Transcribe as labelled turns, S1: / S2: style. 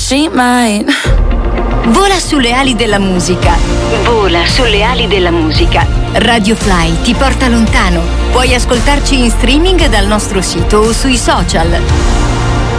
S1: she might.
S2: Vola sulle ali della musica.
S3: Vola sulle ali della musica.
S2: Radio Fly ti porta lontano. Puoi ascoltarci in streaming dal nostro sito o sui social.